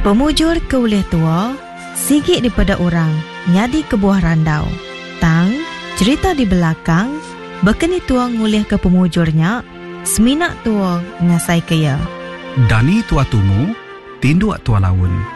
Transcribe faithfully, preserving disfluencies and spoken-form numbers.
Pemujur ke ulih tua, sigit daripada orang, nyadi ke buah randau. Tang, cerita di belakang, bekeni tua ngulih ke pemujurnya, seminak tua ngasai kaya. Dani tua tumu, tindu tua laun.